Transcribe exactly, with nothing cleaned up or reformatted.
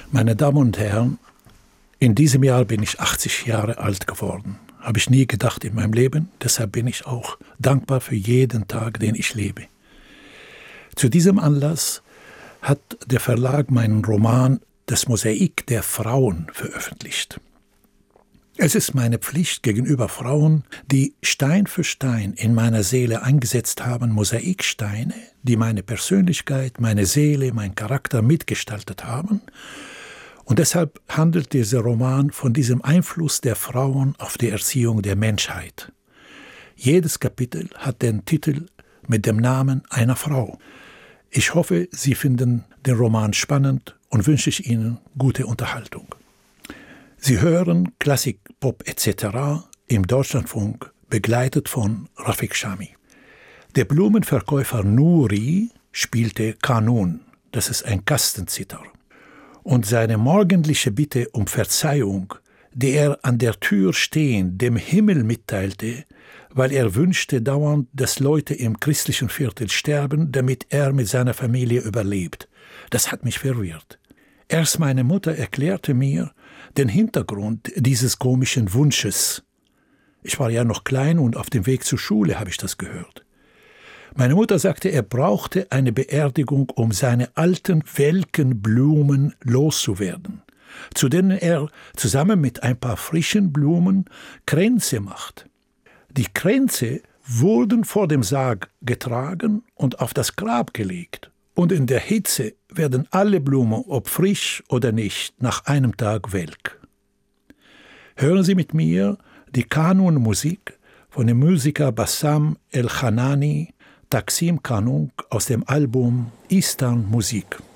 Meine Damen und Herren, in diesem Jahr bin ich achtzig Jahre alt geworden. Habe ich nie gedacht in meinem Leben. Deshalb bin ich auch dankbar für jeden Tag, den ich lebe. Zu diesem Anlass hat der Verlag meinen Roman »Das Mosaik der Frauen« veröffentlicht. Es ist meine Pflicht gegenüber Frauen, die Stein für Stein in meiner Seele eingesetzt haben, Mosaiksteine, die meine Persönlichkeit, meine Seele, meinen Charakter mitgestaltet haben. Und deshalb handelt dieser Roman von diesem Einfluss der Frauen auf die Erziehung der Menschheit. Jedes Kapitel hat den Titel mit dem Namen einer Frau. Ich hoffe, Sie finden den Roman spannend und wünsche ich Ihnen gute Unterhaltung. Sie hören Klassik, Pop et cetera im Deutschlandfunk, begleitet von Rafik Shami. Der Blumenverkäufer Nuri spielte Kanun, das ist ein Kastenzither. Und seine morgendliche Bitte um Verzeihung, die er an der Tür stehend dem Himmel mitteilte, weil er wünschte dauernd, dass Leute im christlichen Viertel sterben, damit er mit seiner Familie überlebt. Das hat mich verwirrt. Erst meine Mutter erklärte mir den Hintergrund dieses komischen Wunsches. Ich war ja noch klein und auf dem Weg zur Schule habe ich das gehört. Meine Mutter sagte, er brauchte eine Beerdigung, um seine alten, welken Blumen loszuwerden, zu denen er zusammen mit ein paar frischen Blumen Kränze macht. Die Kränze wurden vor dem Sarg getragen und auf das Grab gelegt. Und in der Hitze werden alle Blumen, ob frisch oder nicht, nach einem Tag welk. Hören Sie mit mir die Kanun-Musik von dem Musiker Bassam El-Khanani, Taksim Kanun aus dem Album Eastern Musik.